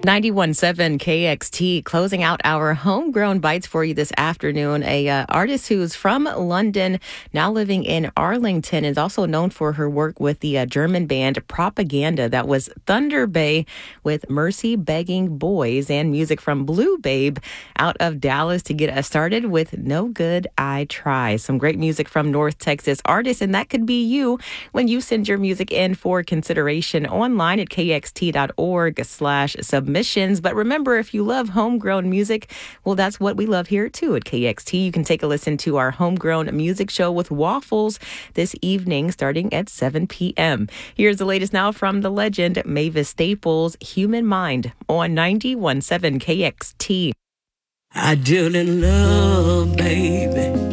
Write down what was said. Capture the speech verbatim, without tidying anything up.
ninety-one point seven K X T closing out our homegrown bites for you this afternoon. A uh, artist who's from London, now living in Arlington, is also known for her work with the uh, German band Propaganda. That was Thunder Bay with Mercy Begging Boys, and music from Blue Babe out of Dallas to get us started with No Good I Try. Some great music from North Texas artists, and that could be you when you send your music in for consideration online at kxt.org slash submissions. But remember, if you love homegrown music, well, that's what we love here too at K X T. You can take a listen to our homegrown music show with Waffles this evening starting at seven p.m. Here's the latest now from the legend Mavis Staples, Human Mind on ninety-one point seven K X T. I deal in love, baby.